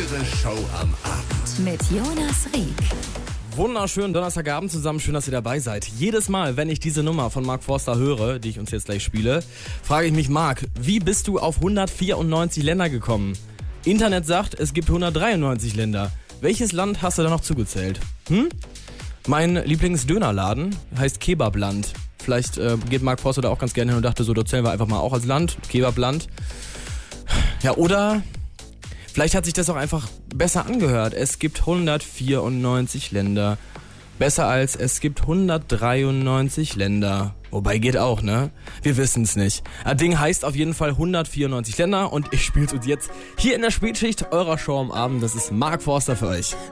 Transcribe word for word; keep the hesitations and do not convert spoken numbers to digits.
Ihre Show am Abend. Mit Jonas Rieck. Wunderschönen Donnerstagabend zusammen, schön, dass ihr dabei seid. Jedes Mal, wenn ich diese Nummer von Mark Forster höre, die ich uns jetzt gleich spiele, frage ich mich, Mark, wie bist du auf hundertvierundneunzig Länder gekommen? Internet sagt, es gibt hundertdreiundneunzig Länder. Welches Land hast du da noch zugezählt? Hm? Mein Lieblingsdönerladen heißt Kebabland. Vielleicht äh, geht Mark Forster da auch ganz gerne hin und dachte so, da zählen wir einfach mal auch als Land, Kebabland. Ja, oder vielleicht hat sich das auch einfach besser angehört. Es gibt hundertvierundneunzig Länder. Besser als es gibt hundertdreiundneunzig Länder. Wobei geht auch, ne? Wir wissen's nicht. Das Ding heißt auf jeden Fall hundertvierundneunzig Länder und ich spiel's uns jetzt hier in der Spätschicht eurer Show am Abend. Das ist Mark Forster für euch.